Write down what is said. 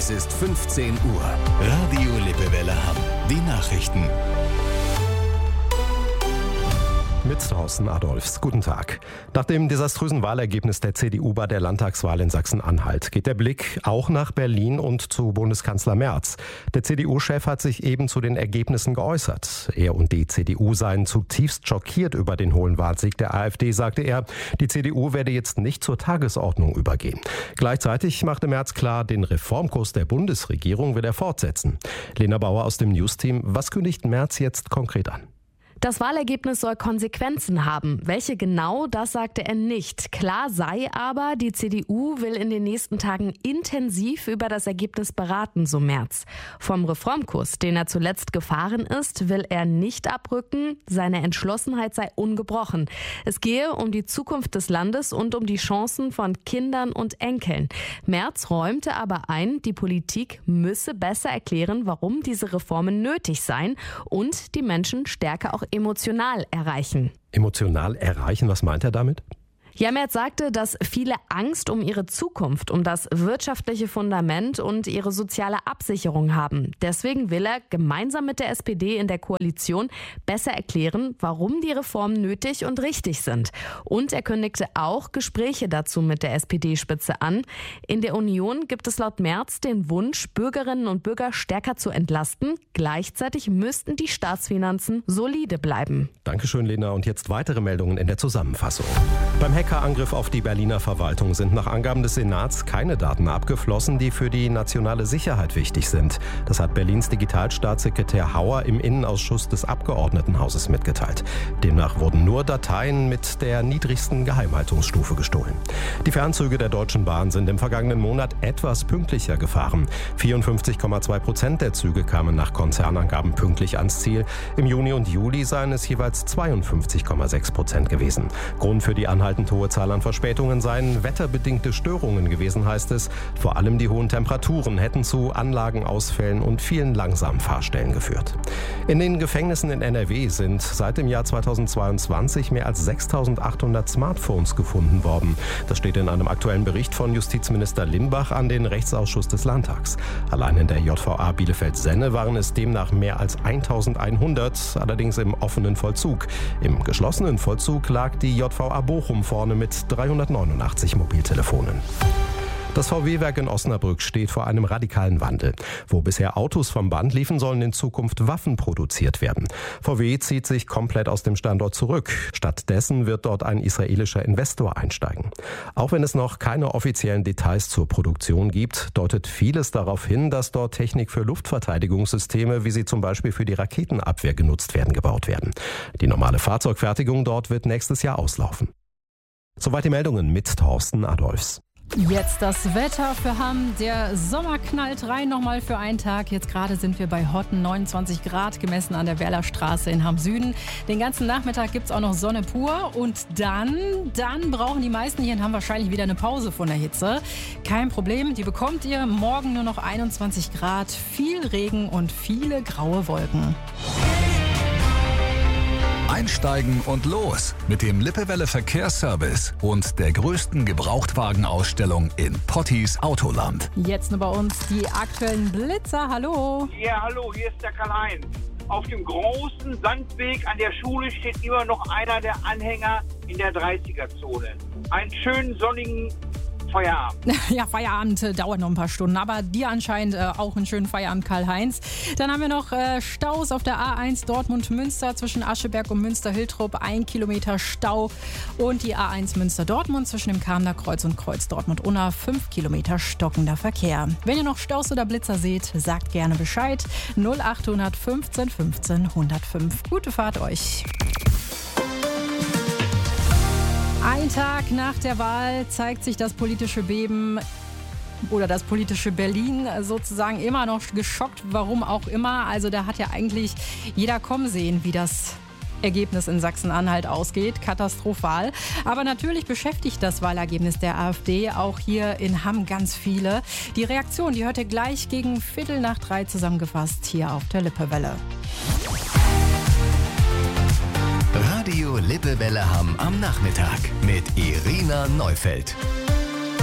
Es ist 15 Uhr. Radio Lippewelle Hamm. Die Nachrichten. Mit Thorsten Adolfs. Guten Tag. Nach dem desaströsen Wahlergebnis der CDU bei der Landtagswahl in Sachsen-Anhalt geht der Blick auch nach Berlin und zu Bundeskanzler Merz. Der CDU-Chef hat sich eben zu den Ergebnissen geäußert. Er und die CDU seien zutiefst schockiert über den hohen Wahlsieg der AfD, sagte er. Die CDU werde jetzt nicht zur Tagesordnung übergehen. Gleichzeitig machte Merz klar, den Reformkurs der Bundesregierung will er fortsetzen. Lena Bauer aus dem News-Team. Was kündigt Merz jetzt konkret an? Das Wahlergebnis soll Konsequenzen haben. Welche genau, das sagte er nicht. Klar sei aber, die CDU will in den nächsten Tagen intensiv über das Ergebnis beraten, so Merz. Vom Reformkurs, den er zuletzt gefahren ist, will er nicht abrücken. Seine Entschlossenheit sei ungebrochen. Es gehe um die Zukunft des Landes und um die Chancen von Kindern und Enkeln. Merz räumte aber ein, die Politik müsse besser erklären, warum diese Reformen nötig seien und die Menschen stärker auch emotional erreichen. Emotional erreichen, was meint er damit? Ja, Merz sagte, dass viele Angst um ihre Zukunft, um das wirtschaftliche Fundament und ihre soziale Absicherung haben. Deswegen will er gemeinsam mit der SPD in der Koalition besser erklären, warum die Reformen nötig und richtig sind. Und er kündigte auch Gespräche dazu mit der SPD-Spitze an. In der Union gibt es laut Merz den Wunsch, Bürgerinnen und Bürger stärker zu entlasten. Gleichzeitig müssten die Staatsfinanzen solide bleiben. Dankeschön, Lena. Und jetzt weitere Meldungen in der Zusammenfassung. Beim Hackerangriff auf die Berliner Verwaltung sind nach Angaben des Senats keine Daten abgeflossen, die für die nationale Sicherheit wichtig sind. Das hat Berlins Digitalstaatssekretär Hauer im Innenausschuss des Abgeordnetenhauses mitgeteilt. Demnach wurden nur Dateien mit der niedrigsten Geheimhaltungsstufe gestohlen. Die Fernzüge der Deutschen Bahn sind im vergangenen Monat etwas pünktlicher gefahren. 54,2% der Züge kamen nach Konzernangaben pünktlich ans Ziel. Im Juni und Juli seien es jeweils 52,6% gewesen. Grund für die anhaltend hohe Zahl an Verspätungen seien wetterbedingte Störungen gewesen, heißt es. Vor allem die hohen Temperaturen hätten zu Anlagenausfällen und vielen langsamen Fahrstellen geführt. In den Gefängnissen in NRW sind seit dem Jahr 2022 mehr als 6.800 Smartphones gefunden worden. Das steht in einem aktuellen Bericht von Justizminister Limbach an den Rechtsausschuss des Landtags. Allein in der JVA Bielefeld-Senne waren es demnach mehr als 1.100, allerdings im offenen Vollzug. Im geschlossenen Vollzug lag die JVA Bochum vorne mit 389 Mobiltelefonen. Das VW-Werk in Osnabrück steht vor einem radikalen Wandel. Wo bisher Autos vom Band liefen, sollen in Zukunft Waffen produziert werden. VW zieht sich komplett aus dem Standort zurück. Stattdessen wird dort ein israelischer Investor einsteigen. Auch wenn es noch keine offiziellen Details zur Produktion gibt, deutet vieles darauf hin, dass dort Technik für Luftverteidigungssysteme, wie sie zum Beispiel für die Raketenabwehr genutzt werden, gebaut werden. Die normale Fahrzeugfertigung dort wird nächstes Jahr auslaufen. Soweit die Meldungen mit Thorsten Adolfs. Jetzt das Wetter für Hamm. Der Sommer knallt rein nochmal für einen Tag. Jetzt gerade sind wir bei Hotten, 29 Grad gemessen an der Werlerstraße in Hamm Süden. Den ganzen Nachmittag gibt es auch noch Sonne pur. Und dann brauchen die meisten hier in Hamm wahrscheinlich wieder eine Pause von der Hitze. Kein Problem, die bekommt ihr. Morgen nur noch 21 Grad, viel Regen und viele graue Wolken. Einsteigen und los mit dem Lippewelle Verkehrsservice und der größten Gebrauchtwagenausstellung in Pottis Autoland. Jetzt nur bei uns die aktuellen Blitzer. Hallo. Ja, hallo, hier ist der Karl-Heinz. Auf dem großen Sandweg an der Schule steht immer noch einer der Anhänger in der 30er-Zone. Einen schönen sonnigen Feierabend. Ja, Feierabend dauert noch ein paar Stunden, aber dir anscheinend auch einen schönen Feierabend, Karl-Heinz. Dann haben wir noch Staus auf der A1 Dortmund-Münster zwischen Ascheberg und Münster-Hiltrop, 1 Kilometer Stau. Und die A1 Münster-Dortmund zwischen dem Kamener Kreuz und Kreuz Dortmund-Unna, 5 Kilometer stockender Verkehr. Wenn ihr noch Staus oder Blitzer seht, sagt gerne Bescheid. 0800 15 15 105. Gute Fahrt euch. Ein Tag nach der Wahl zeigt sich das politische Beben oder das politische Berlin sozusagen immer noch geschockt, warum auch immer. Also da hat ja eigentlich jeder kommen sehen, wie das Ergebnis in Sachsen-Anhalt ausgeht. Katastrophal. Aber natürlich beschäftigt das Wahlergebnis der AfD auch hier in Hamm ganz viele. Die Reaktion, die hört ihr gleich gegen 2:15 zusammengefasst hier auf der Lippewelle. Radio Lippewelle Hamm am Nachmittag mit Irina Neufeld.